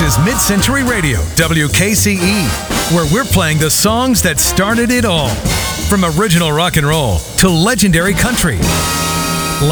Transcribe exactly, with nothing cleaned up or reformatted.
is Mid-Century Radio, W K C E, where we're playing the songs that started it all. From original rock and roll to legendary country,